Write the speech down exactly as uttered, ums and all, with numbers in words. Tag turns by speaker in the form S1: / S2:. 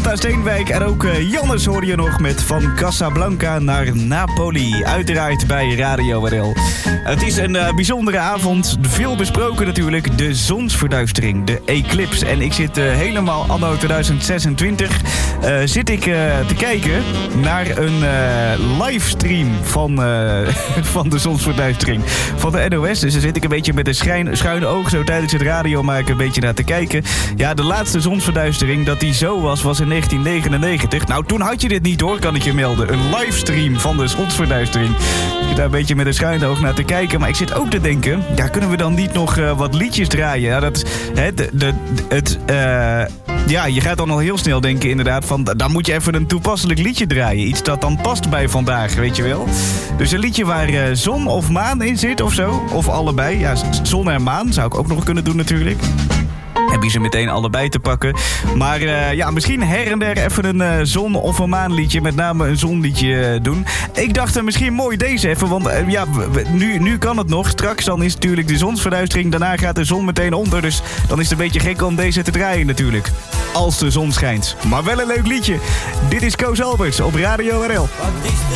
S1: Samantha Steenwijk en ook uh, Jannes hoor je nog met Van Casablanca naar Napoli. Uiteraard bij Radio R L. Het is een uh, bijzondere avond. Veel besproken natuurlijk. De zonsverduistering, de eclipse. En ik zit uh, helemaal anno twintig zesentwintig uh, zit ik uh, te kijken naar een uh, livestream van, uh, van de zonsverduistering van de N O S. Dus daar zit ik een beetje met een schijn, schuine oog zo tijdens het radio maar een beetje naar te kijken. Ja, de laatste zonsverduistering dat die zo was, was in negentien negenennegentig. Nou, toen had je dit niet hoor, kan ik je melden. Een livestream van de zonsverduistering. Ik zit daar een beetje met een schuine oog naar te kijken. Maar ik zit ook te denken, ja, kunnen we dan niet nog uh, wat liedjes draaien? Ja, dat, hè, de, de, het, uh, ja, je gaat dan al heel snel denken inderdaad van, dan moet je even een toepasselijk liedje draaien. Iets dat dan past bij vandaag, weet je wel. Dus een liedje waar uh, zon of maan in zit of zo. Of allebei. Ja, zon en maan zou ik ook nog kunnen doen natuurlijk. Heb je ze meteen allebei te pakken. Maar uh, ja, misschien her en der even een uh, zon- of een maanliedje. Met name een zonliedje uh, doen. Ik dacht uh, misschien mooi deze even. Want uh, ja, nu, nu kan het nog. Straks dan is natuurlijk de zonsverduistering. Daarna gaat de zon meteen onder. Dus dan is het een beetje gek om deze te draaien natuurlijk. Als de zon schijnt. Maar wel een leuk liedje. Dit is Koos Alberts op Radio R L.